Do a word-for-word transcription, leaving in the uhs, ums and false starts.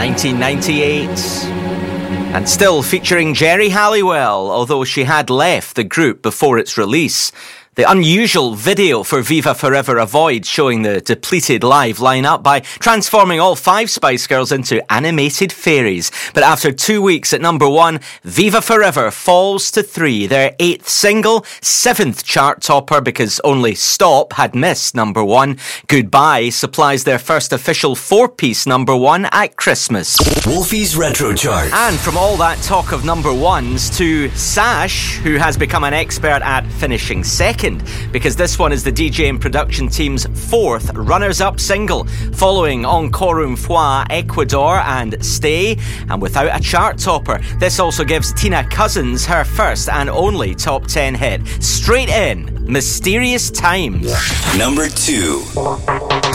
nineteen ninety-eight. And still featuring Geri Halliwell, although she had left the group before its release. The unusual video for Viva Forever avoids showing the depleted live lineup by transforming all five Spice Girls into animated fairies. But after two weeks at number one, Viva Forever falls to three. Their eighth single, seventh chart topper because only Stop had missed number one. Goodbye supplies their first official four-piece number one at Christmas. Wolfie's Retro Chart. And from all that talk of number ones to Sash, who has become an expert at finishing second, because this one is the D J and production team's fourth runners-up single, following Encore Une Fois, Ecuador and Stay, and without a chart topper. This also gives Tina Cousins her first and only top ten hit. Straight in, Mysterious Times. Number two.